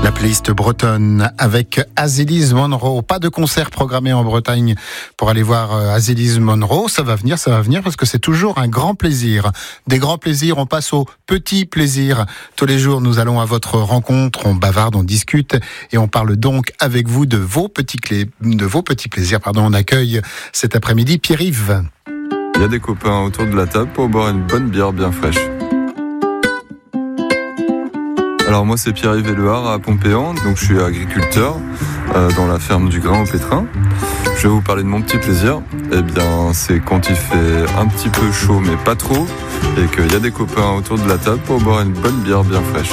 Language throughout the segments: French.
La playlist bretonne avec Azélise Monroe. Pas de concert programmé en Bretagne pour aller voir Azélise Monroe. Ça va venir parce que c'est toujours un grand plaisir. Des grands plaisirs, on passe aux petits plaisirs. Tous les jours, nous allons à votre rencontre, on bavarde, on discute et on parle donc avec vous de vos petits plaisirs. On accueille cet après-midi Pierre-Yves. Il y a des copains autour de la table pour boire une bonne bière bien fraîche. Alors moi c'est Pierre-Yves Éluard à Pompéan, donc je suis agriculteur dans la ferme du grain au pétrin. Je vais vous parler de mon petit plaisir. Eh bien c'est quand il fait un petit peu chaud mais pas trop et qu'il y a des copains autour de la table pour boire une bonne bière bien fraîche.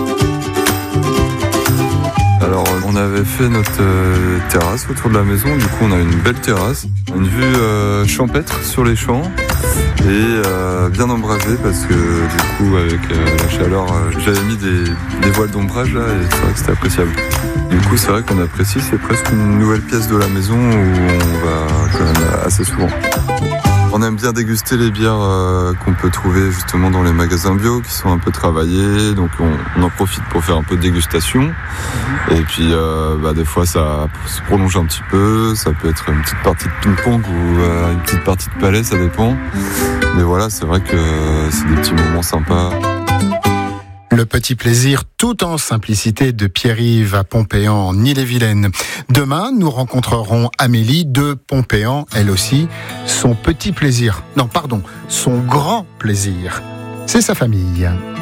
Alors on avait fait notre terrasse autour de la maison, du coup on a une belle terrasse, une vue champêtre sur les champs et bien embrasée parce que du coup avec la chaleur j'avais mis des voiles d'ombrage là et c'est vrai que c'était appréciable. Du coup c'est vrai qu'on apprécie, c'est presque une nouvelle pièce de la maison où on va quand même assez souvent. On aime bien déguster les bières qu'on peut trouver justement dans les magasins bio qui sont un peu travaillées, donc on en profite pour faire un peu de dégustation. Et puis des fois ça se prolonge un petit peu, ça peut être une petite partie de ping-pong ou une petite partie de palais, ça dépend. Mais voilà, c'est vrai que c'est des petits moments sympas. Le petit plaisir tout en simplicité de Pierre-Yves à Pompéan en Ille-et-Vilaine. Demain, nous rencontrerons Amélie de Pompéan, elle aussi. Son grand plaisir, c'est sa famille.